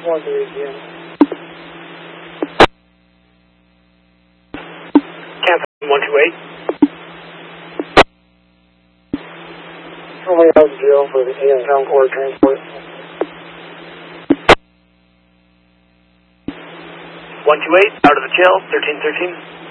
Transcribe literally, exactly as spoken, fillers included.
one three again. Captain one two eight. Show me out of jail for the in-town court transport. one two eight, out of the jail, thirteen thirteen.